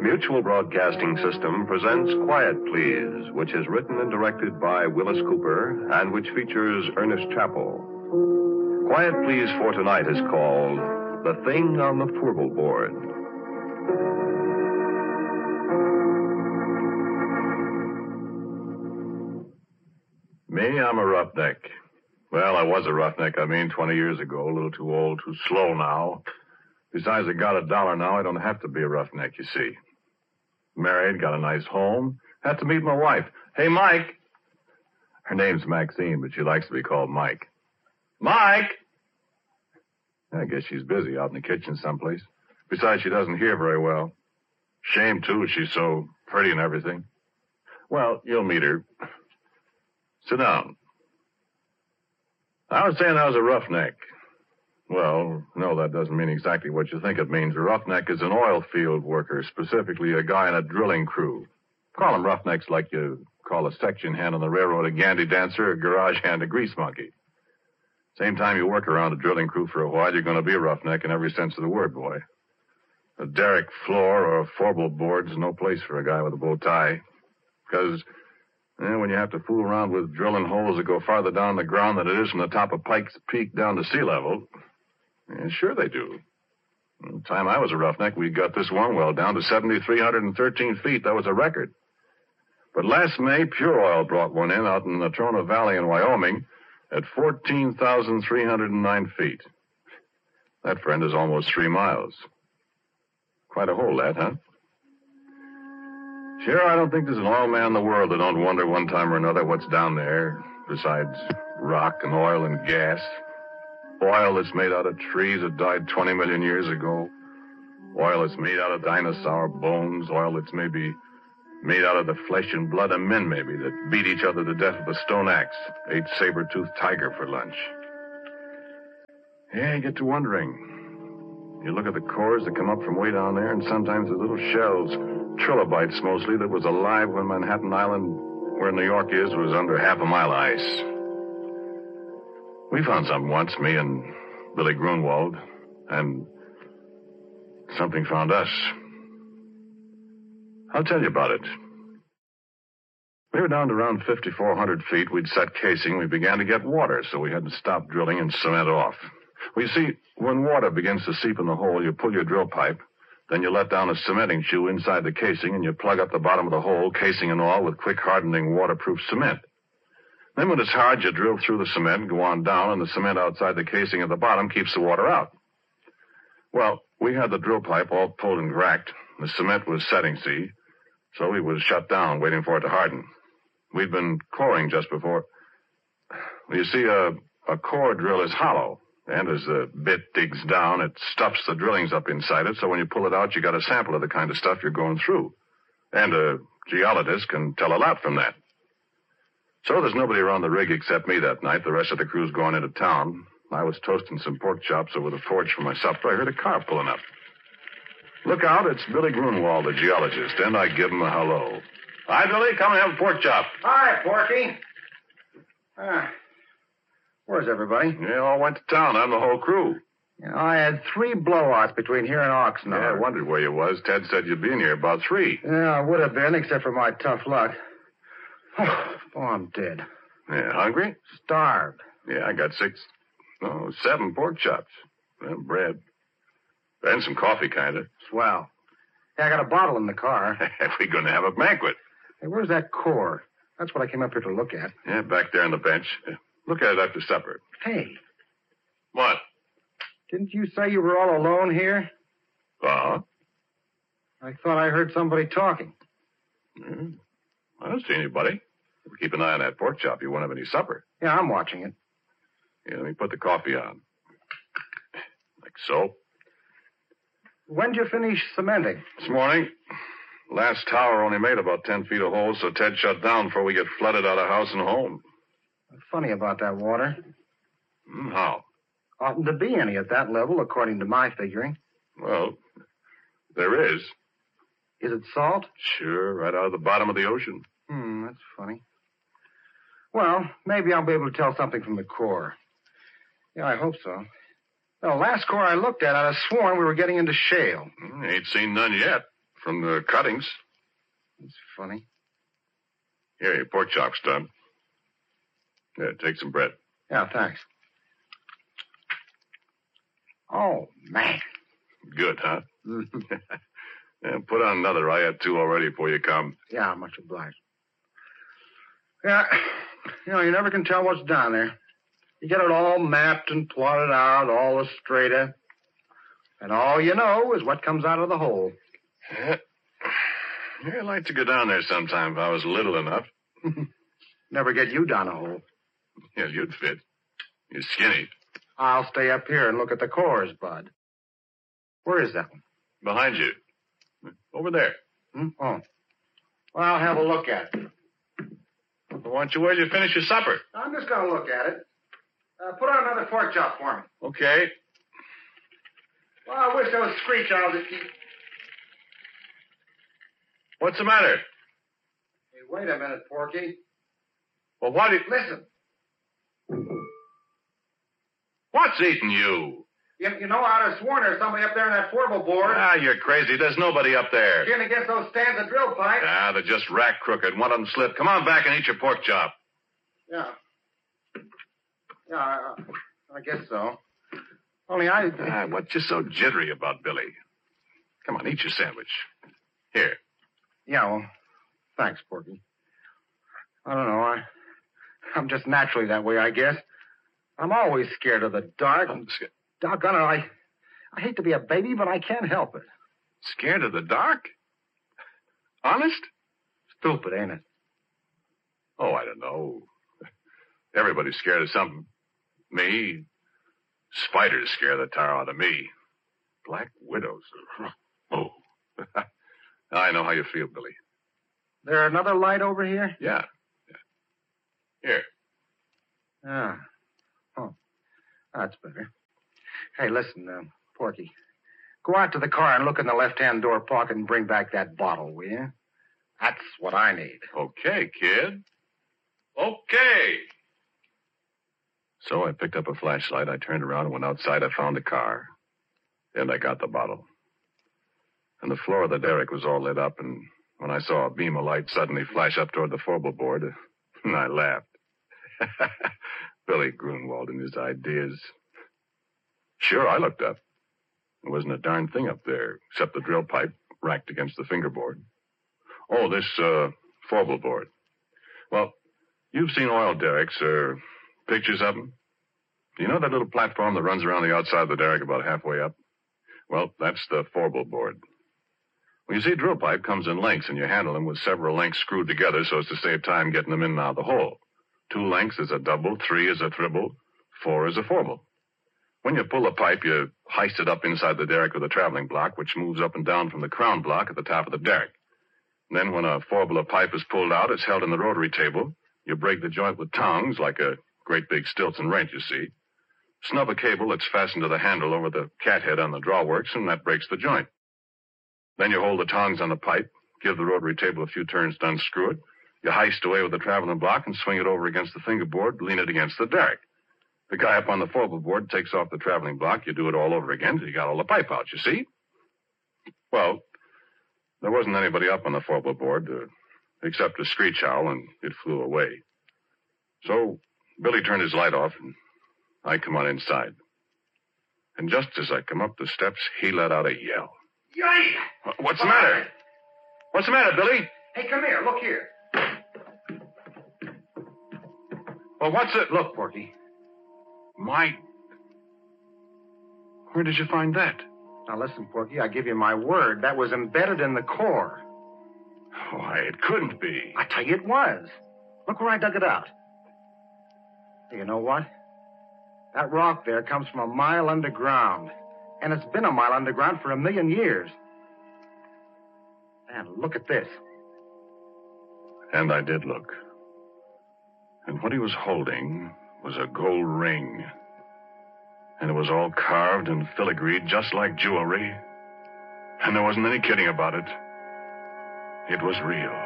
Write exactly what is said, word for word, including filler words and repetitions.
Mutual Broadcasting System presents Quiet Please, which is written and directed by Willis Cooper and which features Ernest Chappell. Quiet Please for tonight is called The Thing on the Furball Board. Me, I'm a roughneck. Well, I was a roughneck, I mean, twenty years ago. A little too old, too slow now. Besides, I got a dollar now. I don't have to be a roughneck, you see. Married, got a nice home. Had to meet my wife. Hey, Mike. Her name's Maxine, but she likes to be called Mike. Mike! I guess she's busy out in the kitchen someplace. Besides, she doesn't hear very well. Shame, too. She's so pretty and everything. Well, you'll meet her. Sit down. I was saying I was a roughneck. Well, no, that doesn't mean exactly what you think it means. A roughneck is an oil field worker, specifically a guy in a drilling crew. Call them roughnecks like you call a section hand on the railroad a gandy dancer, a garage hand a grease monkey. Same time you work around a drilling crew for a while, you're going to be a roughneck in every sense of the word, boy. A derrick floor or a four-bowl board's no place for a guy with a bow tie. Because... And when you have to fool around with drilling holes that go farther down the ground than it is from the top of Pike's Peak down to sea level, yeah, sure they do. The time I was a roughneck, we got this one well down to seven thousand three hundred thirteen feet. That was a record. But last May, Pure Oil brought one in out in the Natrona Valley in Wyoming at fourteen thousand three hundred nine feet. That, friend, is almost three miles. Quite a hole, that, huh? Sure, I don't think there's an oil man in the world that don't wonder one time or another what's down there, besides rock and oil and gas. Oil that's made out of trees that died twenty million years ago. Oil that's made out of dinosaur bones. Oil that's maybe made out of the flesh and blood of men, maybe, that beat each other to death with a stone axe, ate saber-toothed tiger for lunch. Yeah, you get to wondering. You look at the cores that come up from way down there, and sometimes the little shells, trilobites mostly, that was alive when Manhattan Island, where New York is, was under half a mile of ice. We found something once, me and Billy Grunwald, and something found us. I'll tell you about it. We were down to around fifty-four hundred feet. We'd set casing. We began to get water, so we had to stop drilling and cement off. Well, you see, when water begins to seep in the hole, you pull your drill pipe, then you let down a cementing shoe inside the casing, and you plug up the bottom of the hole, casing and all, with quick-hardening waterproof cement. Then when it's hard, you drill through the cement and go on down, and the cement outside the casing at the bottom keeps the water out. Well, we had the drill pipe all pulled and racked. The cement was setting, see, so we was shut down, waiting for it to harden. We'd been coring just before. Well, you see, a, a core drill is hollow. And as the bit digs down, it stuffs the drillings up inside it, so when you pull it out, you got a sample of the kind of stuff you're going through. And a geologist can tell a lot from that. So there's nobody around the rig except me that night. The rest of the crew's going into town. I was toasting some pork chops over the forge for my supper. I heard a car pulling up. Look out, it's Billy Grunwald, the geologist, and I give him a hello. Hi, Billy. Come and have a pork chop. Hi, Porky. Ah. Where's everybody? They all went to town. I'm the whole crew. You know, I had three blowouts between here and Oxnard. Yeah, I wondered where you was. Ted said you'd be in here about three. Yeah, I would have been, except for my tough luck. Oh, I'm dead. Yeah, hungry? Starved. Yeah, I got six, no, seven pork chops. And bread. And some coffee, kind of. Swell. Yeah, I got a bottle in the car. We're going to have a banquet. Hey, where's that core? That's what I came up here to look at. Yeah, back there on the bench. Look at it after supper. Hey. What? Didn't you say you were all alone here? Uh-huh. I thought I heard somebody talking. Mm. I don't see anybody. Keep an eye on that pork chop. You won't have any supper. Yeah, I'm watching it. Yeah, let me put the coffee on. Like so. When'd you finish cementing? This morning. Last tower only made about ten feet of holes, so Ted shut down before we get flooded out of house and home. Funny about that water. Mm, how? Oughtn't to be any at that level, according to my figuring. Well, there is. Is it salt? Sure, right out of the bottom of the ocean. Hmm, that's funny. Well, maybe I'll be able to tell something from the core. Yeah, I hope so. Well, last core I looked at, I'd have sworn we were getting into shale. Mm, ain't seen none yet. from the cuttings. That's funny. Here, your pork chop's done. Here, take some bread. Yeah, thanks. Oh, man. Good, huh? Yeah, put on another. I had two already before you come. Yeah, much obliged. Yeah, you know, you never can tell what's down there. You get it all mapped and plotted out, all the straighter. And all you know is what comes out of the hole. Yeah. Yeah, I'd like to go down there sometime if I was little enough. Never get you down a hole. Yeah, you'd fit. You're skinny. I'll stay up here and look at the cores, Bud. Where is that one? Behind you. Over there. Hmm? Oh. Well, I'll have a look at it. Well, why don't you wait till you finish your supper? I'm just going to look at it. Uh, put on another pork chop for me. Okay. Well, I wish those screech owls would keep... What's the matter? Hey, wait a minute, Porky. Well, what is... Listen. What's eating you? You, you know, I'd have sworn there's somebody up there in that portable board. Ah, you're crazy. There's nobody up there. Getting against those stands of drill pipe. Ah, they're just rack crooked. One of them slipped. Come on back and eat your pork chop. Yeah. Yeah, I, I guess so. Only I... Ah, what you so jittery about, Billy? Come on, eat your sandwich. Here. Yeah, well, thanks, Porky. I don't know. I, I'm just naturally that way, I guess. I'm always scared of the dark. I'm scared. Doggone it, I, I hate to be a baby, but I can't help it. Scared of the dark? Honest? Stupid, ain't it? Oh, I don't know. Everybody's scared of something. Me. Spiders scare the tar out of me. Black widows. Oh. I know how you feel, Billy. There another light over here? Yeah. yeah. Here. Ah. Oh. That's better. Hey, listen, uh, Porky. Go out to the car and look in the left-hand door pocket and bring back that bottle, will you? That's what I need. Okay, kid. Okay. So I picked up a flashlight. I turned around and went outside. I found the car. And I got the bottle. And the floor of the derrick was all lit up, and when I saw a beam of light suddenly flash up toward the forward, and I laughed. Billy Grunwald and his ideas. Sure, I looked up. There wasn't a darn thing up there, except the drill pipe racked against the fingerboard. Oh, this, uh, forward board. Well, you've seen oil derricks, or pictures of them? Do you know that little platform that runs around the outside of the derrick about halfway up? Well, that's the forward board. Well, you see, drill pipe comes in lengths, and you handle them with several lengths screwed together so as to save time getting them in and out of the hole. Two lengths is a double, three is a triple, four is a forward. When you pull the pipe, you heist it up inside the derrick with a traveling block, which moves up and down from the crown block at the top of the derrick. And then when a forward of pipe is pulled out, it's held in the rotary table. You break the joint with tongs, like a great big Stilton wrench, you see. Snub a cable that's fastened to the handle over the cathead on the drawworks, and that breaks the joint. Then you hold the tongs on the pipe, give the rotary table a few turns to unscrew it. You heist away with the traveling block and swing it over against the fingerboard, lean it against the derrick. The guy up on the forward board takes off the traveling block. You do it all over again till you got all the pipe out, you see? Well, there wasn't anybody up on the forward board, uh, except a screech owl, and it flew away. So Billy turned his light off, and I come on inside. And just as I come up the steps, he let out a yell. Yay! What's the matter? What's the matter, Billy? Hey, come here. Look here. Well, what's it? Look, Porky. My... Where did you find that? Now, listen, Porky, I give you my word. That was embedded in the core. Why, it couldn't be. I tell you it was. Look where I dug it out. Hey, you know what? That rock there comes from a mile underground. And it's been a mile underground for a million years. And look at this. And I did look. And what he was holding was a gold ring. And it was all carved and filigreed just like jewelry. And there wasn't any kidding about it. It was real.